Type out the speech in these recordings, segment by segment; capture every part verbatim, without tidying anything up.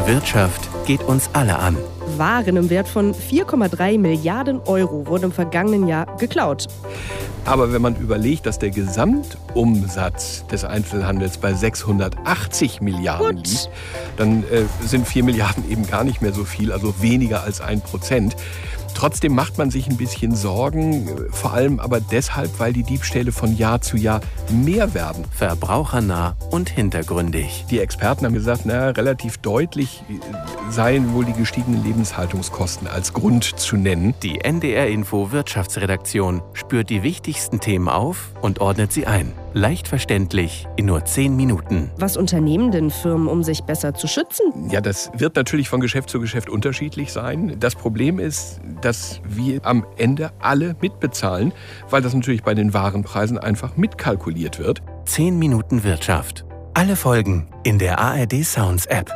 Wirtschaft geht uns alle an. Waren im Wert von vier Komma drei Milliarden Euro wurden im vergangenen Jahr geklaut. Aber wenn man überlegt, dass der Gesamtumsatz des Einzelhandels bei sechshundertachtzig Milliarden Gut. liegt, dann äh, sind vier Milliarden eben gar nicht mehr so viel, also weniger als ein Prozent. Trotzdem macht man sich ein bisschen Sorgen, vor allem aber deshalb, weil die Diebstähle von Jahr zu Jahr mehr werden. Verbrauchernah und hintergründig. Die Experten haben gesagt, na, relativ deutlich seien wohl die gestiegenen Lebenshaltungskosten als Grund zu nennen. Die N D R-Info Wirtschaftsredaktion spürt die wichtigsten Themen auf und ordnet sie ein. Leicht verständlich in nur zehn Minuten. Was unternehmen denn Firmen, um sich besser zu schützen? Ja, das wird natürlich von Geschäft zu Geschäft unterschiedlich sein. Das Problem ist, dass wir am Ende alle mitbezahlen, weil das natürlich bei den Warenpreisen einfach mitkalkuliert wird. zehn Minuten Wirtschaft. Alle Folgen in der A R D Sounds App.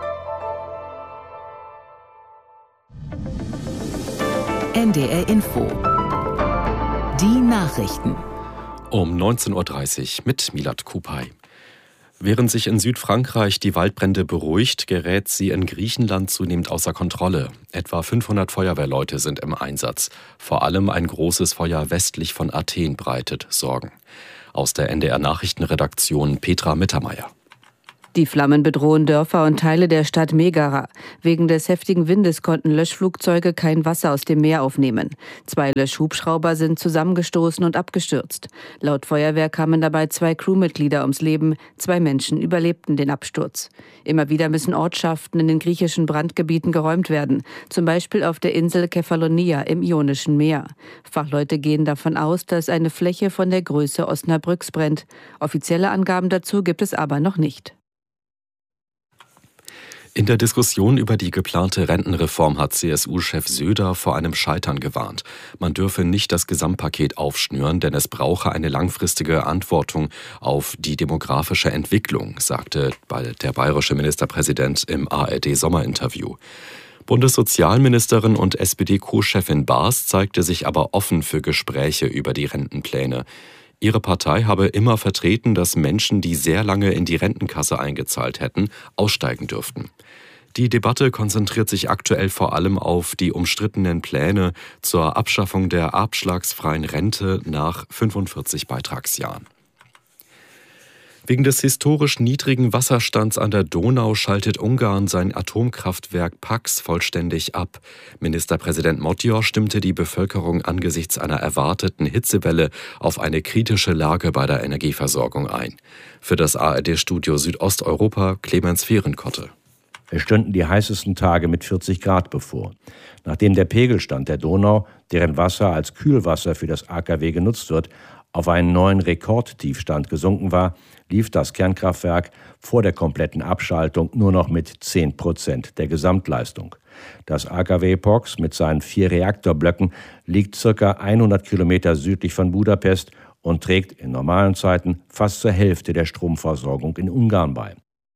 N D R Info. Die Nachrichten. Um neunzehn Uhr dreißig mit Milad Kupay. Während sich in Südfrankreich die Waldbrände beruhigt, gerät sie in Griechenland zunehmend außer Kontrolle. Etwa fünfhundert Feuerwehrleute sind im Einsatz. Vor allem ein großes Feuer westlich von Athen breitet Sorgen. Aus der N D R-Nachrichtenredaktion Petra Mittermeier. Die Flammen bedrohen Dörfer und Teile der Stadt Megara. Wegen des heftigen Windes konnten Löschflugzeuge kein Wasser aus dem Meer aufnehmen. Zwei Löschhubschrauber sind zusammengestoßen und abgestürzt. Laut Feuerwehr kamen dabei zwei Crewmitglieder ums Leben. Zwei Menschen überlebten den Absturz. Immer wieder müssen Ortschaften in den griechischen Brandgebieten geräumt werden. Zum Beispiel auf der Insel Kefalonia im Ionischen Meer. Fachleute gehen davon aus, dass eine Fläche von der Größe Osnabrücks brennt. Offizielle Angaben dazu gibt es aber noch nicht. In der Diskussion über die geplante Rentenreform hat C S U-Chef Söder vor einem Scheitern gewarnt. Man dürfe nicht das Gesamtpaket aufschnüren, denn es brauche eine langfristige Antwortung auf die demografische Entwicklung, sagte der bayerische Ministerpräsident im A R D-Sommerinterview. Bundessozialministerin und S P D-Co-Chefin Baas zeigte sich aber offen für Gespräche über die Rentenpläne. Ihre Partei habe immer vertreten, dass Menschen, die sehr lange in die Rentenkasse eingezahlt hätten, aussteigen dürften. Die Debatte konzentriert sich aktuell vor allem auf die umstrittenen Pläne zur Abschaffung der abschlagsfreien Rente nach fünfundvierzig Beitragsjahren. Wegen des historisch niedrigen Wasserstands an der Donau schaltet Ungarn sein Atomkraftwerk Paks vollständig ab. Ministerpräsident Motyor stimmte die Bevölkerung angesichts einer erwarteten Hitzewelle auf eine kritische Lage bei der Energieversorgung ein. Für das A R D-Studio Südosteuropa Clemens Fehrenkotte. Es stünden die heißesten Tage mit vierzig Grad bevor. Nachdem der Pegelstand der Donau, deren Wasser als Kühlwasser für das A K W genutzt wird, auf einen neuen Rekordtiefstand gesunken war, lief das Kernkraftwerk vor der kompletten Abschaltung nur noch mit zehn Prozent der Gesamtleistung. Das A K W Paks mit seinen vier Reaktorblöcken liegt ca. hundert Kilometer südlich von Budapest und trägt in normalen Zeiten fast zur Hälfte der Stromversorgung in Ungarn bei.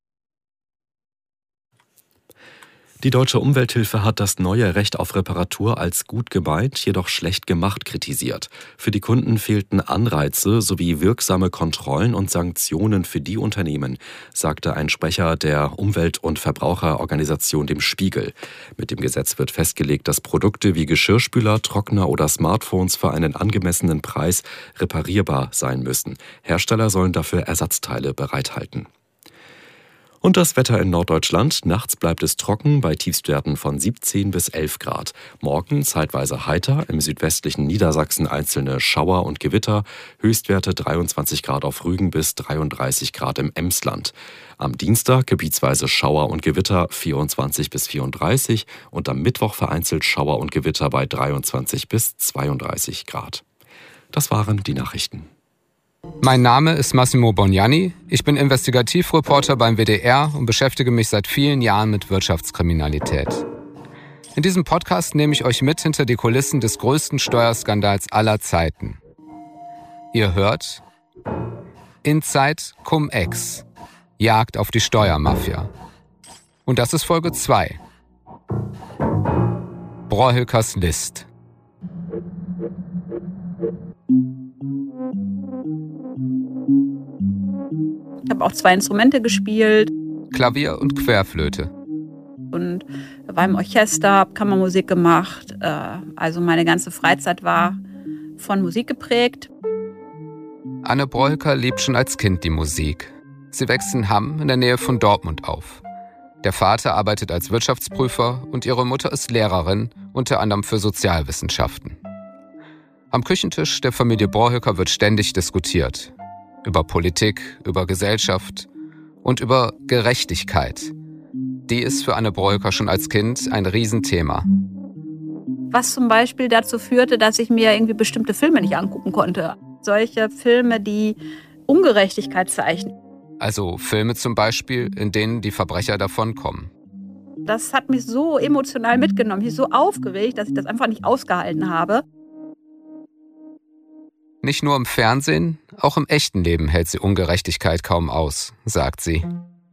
Die Deutsche Umwelthilfe hat das neue Recht auf Reparatur als gut gemeint, jedoch schlecht gemacht kritisiert. Für die Kunden fehlten Anreize sowie wirksame Kontrollen und Sanktionen für die Unternehmen, sagte ein Sprecher der Umwelt- und Verbraucherorganisation dem Spiegel. Mit dem Gesetz wird festgelegt, dass Produkte wie Geschirrspüler, Trockner oder Smartphones für einen angemessenen Preis reparierbar sein müssen. Hersteller sollen dafür Ersatzteile bereithalten. Und das Wetter in Norddeutschland. Nachts bleibt es trocken bei Tiefstwerten von siebzehn bis elf Grad. Morgen zeitweise heiter, im südwestlichen Niedersachsen einzelne Schauer und Gewitter. Höchstwerte dreiundzwanzig Grad auf Rügen bis dreiunddreißig Grad im Emsland. Am Dienstag gebietsweise Schauer und Gewitter vierundzwanzig bis vierunddreißig und am Mittwoch vereinzelt Schauer und Gewitter bei dreiundzwanzig bis zweiunddreißig Grad. Das waren die Nachrichten. Mein Name ist Massimo Bognani. Ich bin Investigativreporter beim W D R und beschäftige mich seit vielen Jahren mit Wirtschaftskriminalität. In diesem Podcast nehme ich euch mit hinter die Kulissen des größten Steuerskandals aller Zeiten. Ihr hört Inside Cum-Ex, Jagd auf die Steuermafia. Und das ist Folge zwei. Brohilkers List. Ich habe auch zwei Instrumente gespielt. Klavier und Querflöte. und war im Orchester, habe Kammermusik gemacht. Also meine ganze Freizeit war von Musik geprägt. Anne Broilker liebt schon als Kind die Musik. Sie wächst in Hamm in der Nähe von Dortmund auf. Der Vater arbeitet als Wirtschaftsprüfer und ihre Mutter ist Lehrerin, unter anderem für Sozialwissenschaften. Am Küchentisch der Familie Broilker wird ständig diskutiert. Über Politik, über Gesellschaft und über Gerechtigkeit. Die ist für Anne Broilker schon als Kind ein Riesenthema. Was zum Beispiel dazu führte, dass ich mir irgendwie bestimmte Filme nicht angucken konnte. Solche Filme, die Ungerechtigkeit zeichnen. Also Filme zum Beispiel, in denen die Verbrecher davonkommen. Das hat mich so emotional mitgenommen, mich so aufgeregt, dass ich das einfach nicht ausgehalten habe. Nicht nur im Fernsehen, auch im echten Leben hält sie Ungerechtigkeit kaum aus, sagt sie.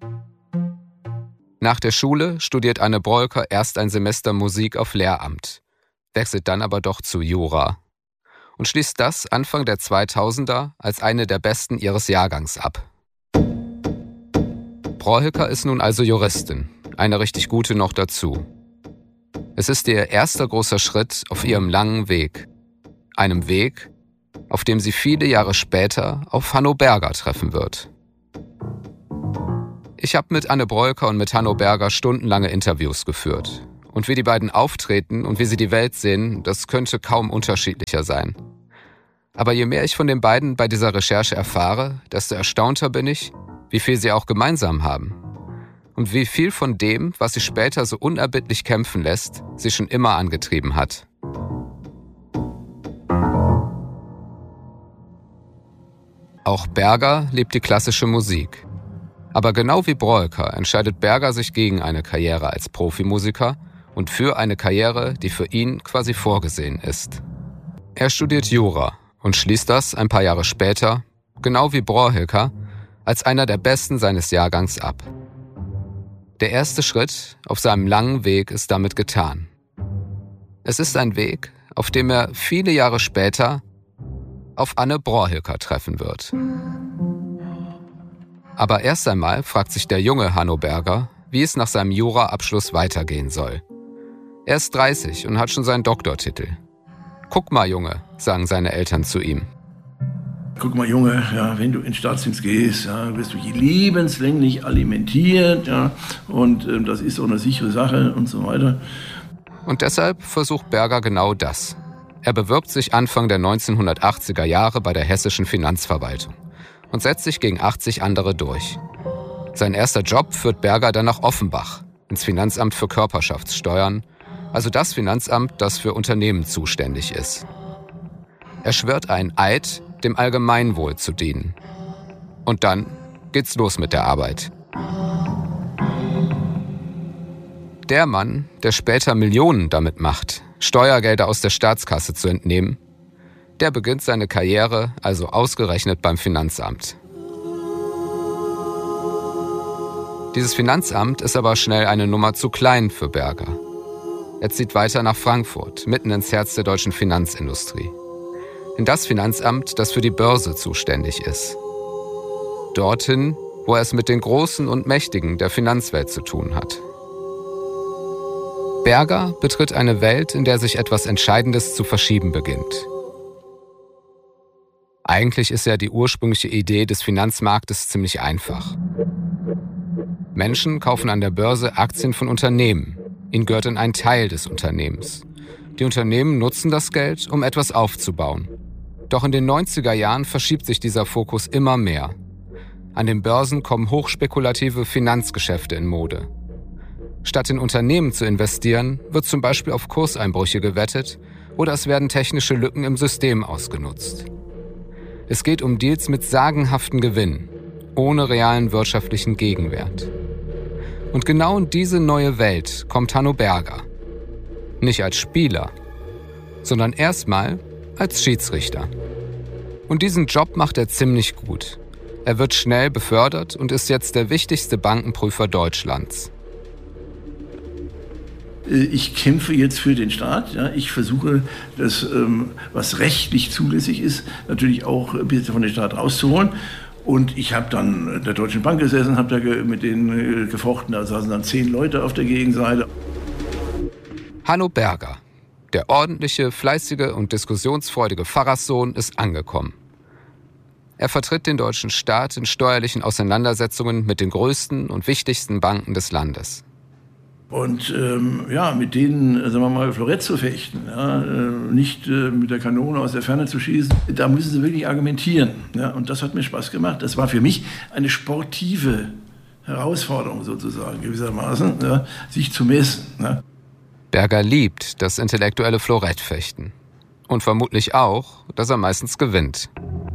Nach der Schule studiert Anne Broilker erst ein Semester Musik auf Lehramt, wechselt dann aber doch zu Jura und schließt das Anfang der zweitausender als eine der besten ihres Jahrgangs ab. Broilker ist nun also Juristin, eine richtig gute noch dazu. Es ist ihr erster großer Schritt auf ihrem langen Weg. Einem Weg, auf dem sie viele Jahre später auf Hanno Berger treffen wird. Ich habe mit Anne Broilker und mit Hanno Berger stundenlange Interviews geführt. Und wie die beiden auftreten und wie sie die Welt sehen, das könnte kaum unterschiedlicher sein. Aber je mehr ich von den beiden bei dieser Recherche erfahre, desto erstaunter bin ich, wie viel sie auch gemeinsam haben. Und wie viel von dem, was sie später so unerbittlich kämpfen lässt, sie schon immer angetrieben hat. Auch Berger liebt die klassische Musik. Aber genau wie Broilker entscheidet Berger sich gegen eine Karriere als Profimusiker und für eine Karriere, die für ihn quasi vorgesehen ist. Er studiert Jura und schließt das ein paar Jahre später, genau wie Broilker, als einer der Besten seines Jahrgangs ab. Der erste Schritt auf seinem langen Weg ist damit getan. Es ist ein Weg, auf dem er viele Jahre später auf Anne Broilker treffen wird. Aber erst einmal fragt sich der junge Hanno Berger, wie es nach seinem Jura-Abschluss weitergehen soll. Er ist dreißig und hat schon seinen Doktortitel. Guck mal, Junge, sagen seine Eltern zu ihm. Guck mal, Junge, ja, wenn du in den Staatsdienst gehst, ja, wirst du lebenslänglich alimentiert, ja, und äh, das ist auch eine sichere Sache und so weiter. Und deshalb versucht Berger genau das. Er bewirbt sich Anfang der neunzehnhundertachtziger Jahre bei der hessischen Finanzverwaltung und setzt sich gegen achtzig andere durch. Sein erster Job führt Berger dann nach Offenbach, ins Finanzamt für Körperschaftssteuern, also das Finanzamt, das für Unternehmen zuständig ist. Er schwört einen Eid, dem Allgemeinwohl zu dienen. Und dann geht's los mit der Arbeit. Der Mann, der später Millionen damit macht, Steuergelder aus der Staatskasse zu entnehmen, der beginnt seine Karriere also ausgerechnet beim Finanzamt. Dieses Finanzamt ist aber schnell eine Nummer zu klein für Berger. Er zieht weiter nach Frankfurt, mitten ins Herz der deutschen Finanzindustrie. In das Finanzamt, das für die Börse zuständig ist. Dorthin, wo er es mit den Großen und Mächtigen der Finanzwelt zu tun hat. Berger betritt eine Welt, in der sich etwas Entscheidendes zu verschieben beginnt. Eigentlich ist ja die ursprüngliche Idee des Finanzmarktes ziemlich einfach. Menschen kaufen an der Börse Aktien von Unternehmen. Ihnen gehört dann ein Teil des Unternehmens. Die Unternehmen nutzen das Geld, um etwas aufzubauen. Doch in den neunziger Jahren verschiebt sich dieser Fokus immer mehr. An den Börsen kommen hochspekulative Finanzgeschäfte in Mode. Statt in Unternehmen zu investieren, wird zum Beispiel auf Kurseinbrüche gewettet oder es werden technische Lücken im System ausgenutzt. Es geht um Deals mit sagenhaften Gewinnen, ohne realen wirtschaftlichen Gegenwert. Und genau in diese neue Welt kommt Hanno Berger. Nicht als Spieler, sondern erstmal als Schiedsrichter. Und diesen Job macht er ziemlich gut. Er wird schnell befördert und ist jetzt der wichtigste Bankenprüfer Deutschlands. Ich kämpfe jetzt für den Staat. Ja. Ich versuche, das, ähm, was rechtlich zulässig ist, natürlich auch ein bisschen von dem Staat rauszuholen. Und ich habe dann der Deutschen Bank gesessen, habe da ge- mit denen gefochten, da saßen dann zehn Leute auf der Gegenseite. Hanno Berger, der ordentliche, fleißige und diskussionsfreudige Pfarrerssohn, ist angekommen. Er vertritt den deutschen Staat in steuerlichen Auseinandersetzungen mit den größten und wichtigsten Banken des Landes. Und ähm, ja, mit denen, sagen wir mal, Florett zu fechten, ja, äh, nicht äh, mit der Kanone aus der Ferne zu schießen, da müssen sie wirklich argumentieren. Ja, und das hat mir Spaß gemacht. Das war für mich eine sportive Herausforderung sozusagen, gewissermaßen, ja, sich zu messen. Ja. Berger liebt das intellektuelle Florettfechten. Und vermutlich auch, dass er meistens gewinnt.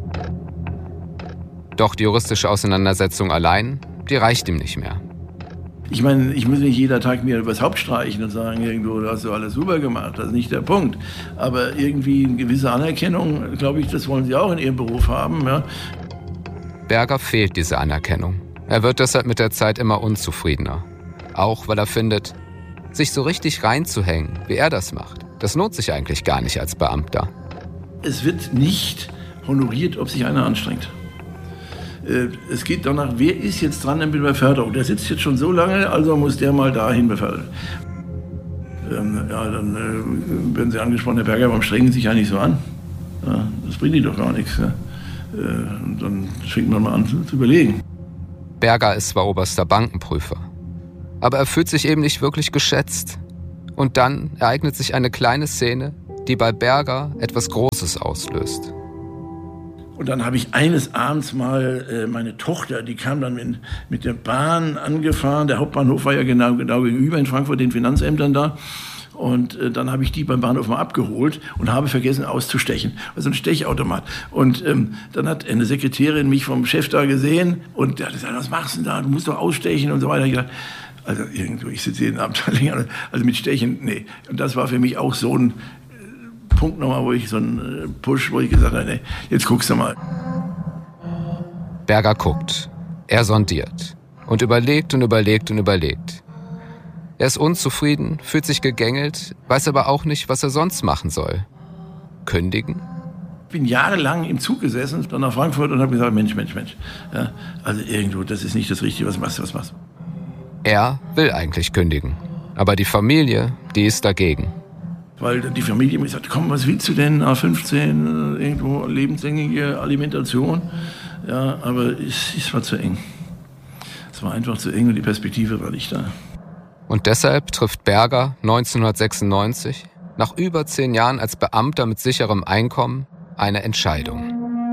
Doch die juristische Auseinandersetzung allein, die reicht ihm nicht mehr. Ich meine, ich muss nicht jeder Tag mir übers Haupt streichen und sagen, irgendwo, du hast du alles super gemacht. Das ist nicht der Punkt. Aber irgendwie eine gewisse Anerkennung, glaube ich, das wollen sie auch in ihrem Beruf haben. Ja. Berger fehlt diese Anerkennung. Er wird deshalb mit der Zeit immer unzufriedener. Auch weil er findet, sich so richtig reinzuhängen, wie er das macht, das lohnt sich eigentlich gar nicht als Beamter. Es wird nicht honoriert, ob sich einer anstrengt. Es geht danach, wer ist jetzt dran mit der Beförderung? Der sitzt jetzt schon so lange, also muss der mal dahin befördert. Ähm, ja, dann äh, werden Sie angesprochen, Herr Berger, warum strengen Sie sich eigentlich so an? Ja, das bringt Ihnen doch gar nichts. Ja. Äh, und dann fängt man mal an zu, zu überlegen. Berger ist zwar oberster Bankenprüfer, aber er fühlt sich eben nicht wirklich geschätzt. Und dann ereignet sich eine kleine Szene, die bei Berger etwas Großes auslöst. Und dann habe ich eines Abends mal äh, meine Tochter, die kam dann mit, mit der Bahn angefahren. Der Hauptbahnhof war ja genau, genau gegenüber in Frankfurt, den Finanzämtern da. Und äh, dann habe ich die beim Bahnhof mal abgeholt und habe vergessen auszustechen. Also ein Stechautomat. Und ähm, dann hat eine Sekretärin mich vom Chef da gesehen und der hat gesagt, was machst du denn da? Du musst doch ausstechen und so weiter. Ich dachte, also irgendwo, ich sitze hier in der Abteilung, also mit Stechen, nee. Und das war für mich auch so ein Punkt nochmal, wo ich so einen Push, wo ich gesagt habe, nee, jetzt guckst du mal. Berger guckt, er sondiert und überlegt und überlegt und überlegt. Er ist unzufrieden, fühlt sich gegängelt, weiß aber auch nicht, was er sonst machen soll. Kündigen? Ich bin jahrelang im Zug gesessen, dann nach Frankfurt und habe gesagt, Mensch, Mensch, Mensch. Ja, also irgendwo, das ist nicht das Richtige, was machst du, was machst du? Er will eigentlich kündigen, aber die Familie, die ist dagegen. Weil die Familie mir gesagt, komm, was willst du denn, A fünfzehn, irgendwo lebenslängliche Alimentation. Ja, aber es, es war zu eng. Es war einfach zu eng und die Perspektive war nicht da. Und deshalb trifft Berger neunzehnhundertsechsundneunzig, nach über zehn Jahren als Beamter mit sicherem Einkommen, eine Entscheidung.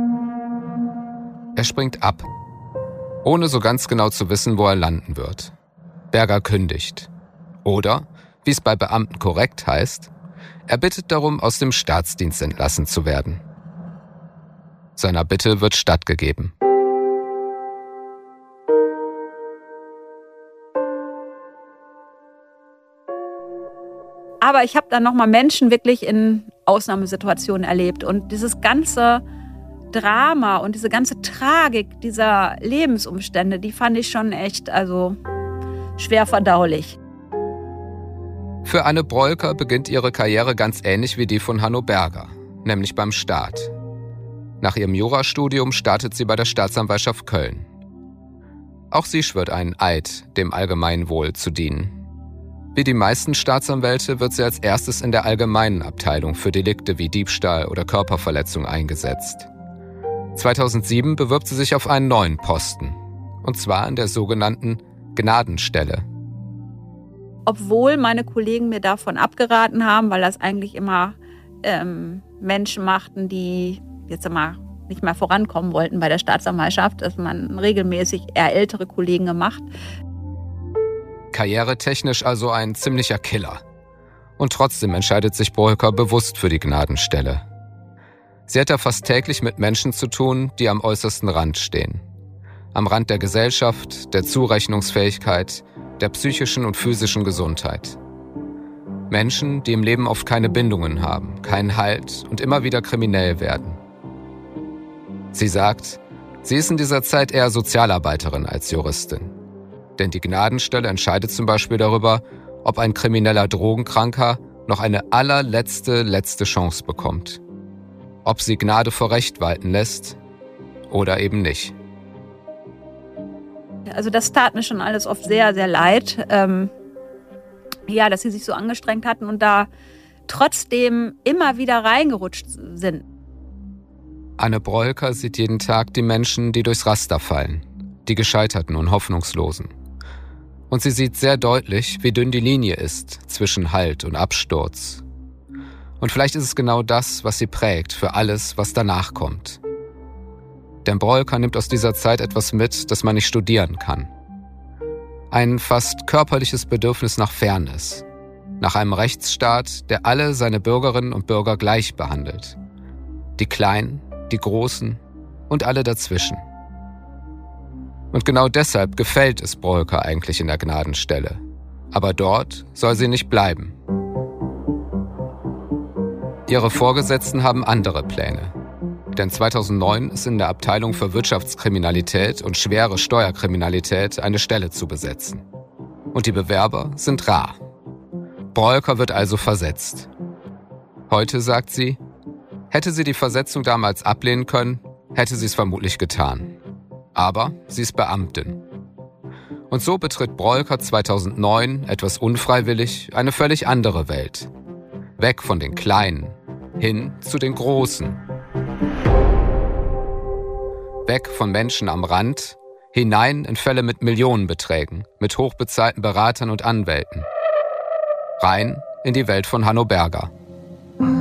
Er springt ab, ohne so ganz genau zu wissen, wo er landen wird. Berger kündigt. Oder, wie es bei Beamten korrekt heißt, er bittet darum, aus dem Staatsdienst entlassen zu werden. Seiner Bitte wird stattgegeben. Aber ich habe dann nochmal Menschen wirklich in Ausnahmesituationen erlebt. Und dieses ganze Drama und diese ganze Tragik dieser Lebensumstände, die fand ich schon echt, also schwer verdaulich. Für Anne Brollker beginnt ihre Karriere ganz ähnlich wie die von Hanno Berger, nämlich beim Staat. Nach ihrem Jurastudium startet sie bei der Staatsanwaltschaft Köln. Auch sie schwört einen Eid, dem allgemeinen Wohl zu dienen. Wie die meisten Staatsanwälte wird sie als erstes in der allgemeinen Abteilung für Delikte wie Diebstahl oder Körperverletzung eingesetzt. zweitausendsieben bewirbt sie sich auf einen neuen Posten, und zwar an der sogenannten Gnadenstelle. Obwohl meine Kollegen mir davon abgeraten haben, weil das eigentlich immer ähm, Menschen machten, die jetzt einmal nicht mehr vorankommen wollten bei der Staatsanwaltschaft, dass man regelmäßig eher ältere Kollegen gemacht. Karrieretechnisch also ein ziemlicher Killer. Und trotzdem entscheidet sich Brollker bewusst für die Gnadenstelle. Sie hat da fast täglich mit Menschen zu tun, die am äußersten Rand stehen. Am Rand der Gesellschaft, der Zurechnungsfähigkeit, der psychischen und physischen Gesundheit. Menschen, die im Leben oft keine Bindungen haben, keinen Halt und immer wieder kriminell werden. Sie sagt, sie ist in dieser Zeit eher Sozialarbeiterin als Juristin. Denn die Gnadenstelle entscheidet zum Beispiel darüber, ob ein krimineller Drogenkranker noch eine allerletzte, letzte Chance bekommt. Ob sie Gnade vor Recht walten lässt oder eben nicht. Also das tat mir schon alles oft sehr, sehr leid, ähm, ja, dass sie sich so angestrengt hatten und da trotzdem immer wieder reingerutscht sind. Anne Broilker sieht jeden Tag die Menschen, die durchs Raster fallen, die Gescheiterten und Hoffnungslosen. Und sie sieht sehr deutlich, wie dünn die Linie ist zwischen Halt und Absturz. Und vielleicht ist es genau das, was sie prägt für alles, was danach kommt. Denn Broilker nimmt aus dieser Zeit etwas mit, das man nicht studieren kann. Ein fast körperliches Bedürfnis nach Fairness, nach einem Rechtsstaat, der alle seine Bürgerinnen und Bürger gleich behandelt. Die Kleinen, die Großen und alle dazwischen. Und genau deshalb gefällt es Broilker eigentlich in der Gnadenstelle. Aber dort soll sie nicht bleiben. Ihre Vorgesetzten haben andere Pläne. Denn zweitausendneun ist in der Abteilung für Wirtschaftskriminalität und schwere Steuerkriminalität eine Stelle zu besetzen. Und die Bewerber sind rar. Broilker wird also versetzt. Heute sagt sie, hätte sie die Versetzung damals ablehnen können, hätte sie es vermutlich getan. Aber sie ist Beamtin. Und so betritt Broilker zweitausendneun, etwas unfreiwillig, eine völlig andere Welt. Weg von den Kleinen, hin zu den Großen. Weg von Menschen am Rand, hinein in Fälle mit Millionenbeträgen, mit hochbezahlten Beratern und Anwälten. Rein in die Welt von Hanno Berger.